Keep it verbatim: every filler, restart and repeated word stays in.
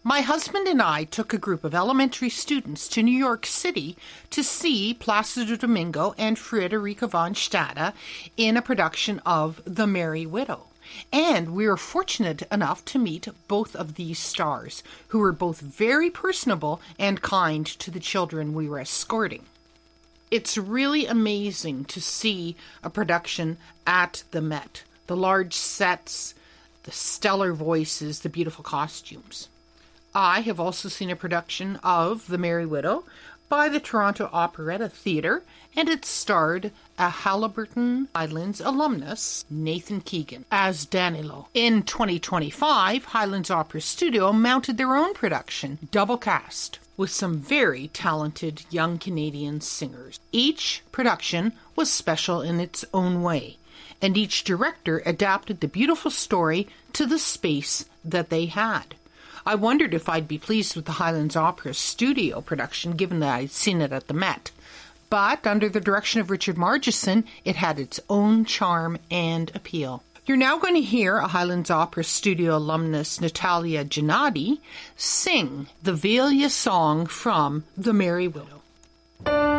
My husband and I took a group of elementary students to New York City to see Placido Domingo and Friederike von Stade in a production of The Merry Widow. And we were fortunate enough to meet both of these stars, who were both very personable and kind to the children we were escorting. It's really amazing to see a production at the Met. The large sets, the stellar voices, the beautiful costumes. I have also seen a production of The Merry Widow by the Toronto Operetta Theatre, and it starred a Haliburton Highlands alumnus, Nathan Keegan, as Danilo. In twenty twenty-five, Highlands Opera Studio mounted their own production, double cast, with some very talented young Canadian singers. Each production was special in its own way, and each director adapted the beautiful story to the space that they had. I wondered if I'd be pleased with the Highlands Opera Studio production, given that I'd seen it at the Met. But under the direction of Richard Margison, it had its own charm and appeal. You're now going to hear a Highlands Opera Studio alumnus, Natalia Gennady, sing the Velia song from The Merry Widow.